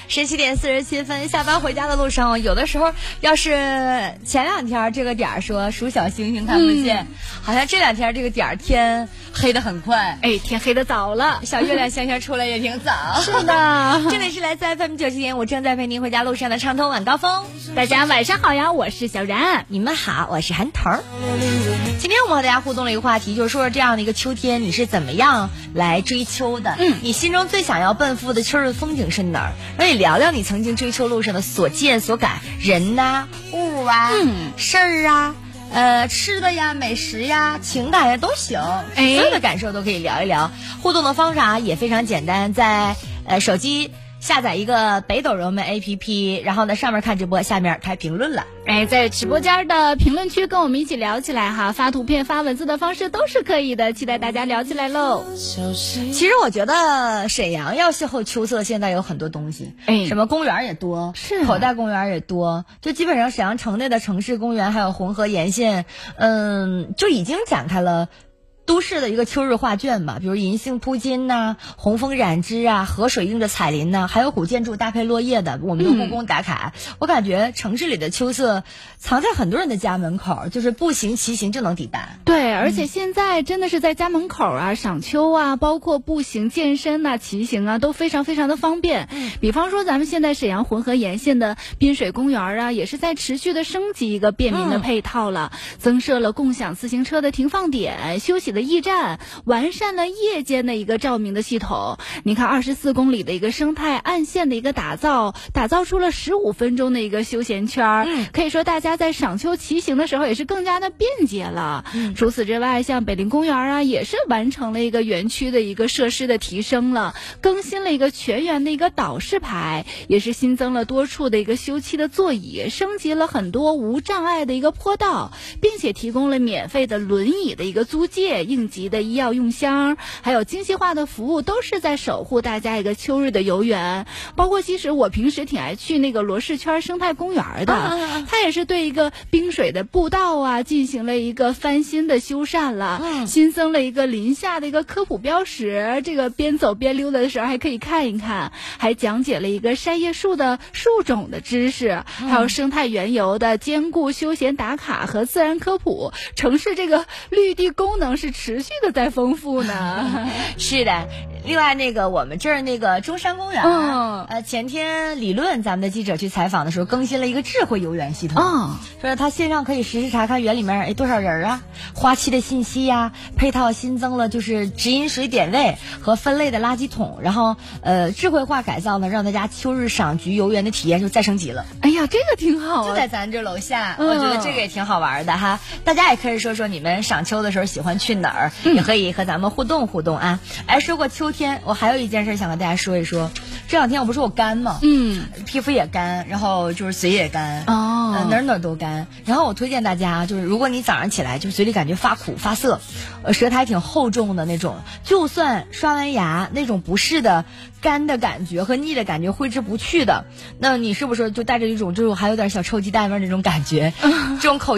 17点47分，下班回家的路上，有的时候要是前2天这个点儿说数小星星看不见，好像这2天这个点儿天黑得很快， 天黑得早了， 小月亮想出来也挺早。 是的， 这里是来自 FM 97点，我正在陪您回家路上的畅通晚高峰。 大家晚上好呀，我是小然。 你们好，我是韩头。今天我们和大家互动了一个话题，就是说这样的一个秋天，你是怎么样来追秋的？你心中最想要奔赴的秋日风景是哪儿？让你聊聊你曾经追秋路上的所见所感，人呐、物啊、事儿啊。吃的呀、美食呀、情感呀都行，所有的感受都可以聊一聊。互动的方法也非常简单，在手机下载一个北斗人们 APP， 然后呢上面看直播，下面开评论了。 在直播间的评论区跟我们一起聊起来哈，发图片、发文字的方式都是可以的，期待大家聊起来喽。 其实我觉得沈阳要邂逅秋色，现在有很多东西，什么公园也多， 是口袋公园也多，就基本上沈阳城内的城市公园还有浑河沿线，就已经展开了都市的一个秋日画卷吧，比如银杏铺金呐、红枫染枝啊、河水映着彩林呐，还有古建筑搭配落叶的我们的故宫打卡。我感觉城市里的秋色藏在很多人的家门口，就是步行骑行就能抵达。 对，而且现在真的是在家门口啊、赏秋啊，包括步行、健身啊、骑行啊，都非常非常的方便。比方说咱们现在沈阳浑河沿线的滨水公园啊，也是在持续的升级一个便民的配套了，增设了共享自行车的停放点、休息的驿站，完善了夜间的一个照明的系统。你看24公里的一个生态暗线的一个打造出了15分钟的一个休闲圈，可以说大家在赏秋骑行的时候也是更加的便捷了。除此之外，像北陵公园啊，也是完成了一个园区的一个设施的提升了，更新了一个全员的一个导视牌，也是新增了多处的一个休憩的座椅，升级了很多无障碍的一个坡道，并且提供了免费的轮椅的一个租借、应急的医药用箱，还有精细化的服务，都是在守护大家一个秋日的游园。包括其实我平时挺爱去那个罗氏圈生态公园的，它也是对一个滨水的步道啊进行了一个翻新的修缮了，新增了一个林下的一个科普标识，这个边走边溜达的时候还可以看一看，还讲解了一个山叶树的树种的知识，还有生态园游的兼顾休闲打卡和自然科普，城市这个绿地功能是持续的在丰富呢。 是的，另外我们这儿中山公园，前天理论咱们的记者去采访的时候更新了一个智慧游园系统，说它线上可以实时查看园里面多少人啊，花期的信息呀，配套新增了就是直饮水点位和分类的垃圾桶，然后智慧化改造呢，让大家秋日赏菊游园的体验就再升级了。 哎呀，这个挺好就在咱这楼下，我觉得这个也挺好玩的哈。大家也可以说说你们赏秋的时候喜欢去哪儿，也可以和咱们互动互动啊。说过秋天，我还有一件事想跟大家说一说。这2天我不是我干吗？皮肤也干，然后就是嘴也干，哪儿都干。然后我推荐大家，就是如果你早上起来就嘴里感觉发苦发涩，舌苔挺厚重的那种，就算刷完牙那种不适的干的感觉和腻的感觉挥之不去的，那你是不是就带着一种就是还有点小臭鸡蛋味那种感觉，这种口